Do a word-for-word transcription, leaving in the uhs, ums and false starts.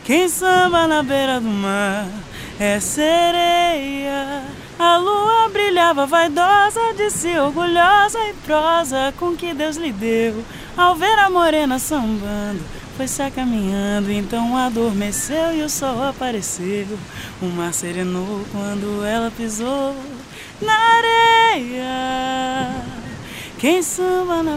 Quem samba na beira do mar é sereia. A lua brilhava vaidosa, disse orgulhosa e prosa com que Deus lhe deu. Ao ver a morena sambando, foi se acaminhando, então adormeceu e o sol apareceu. O mar serenou quando ela pisou na areia. Quem samba na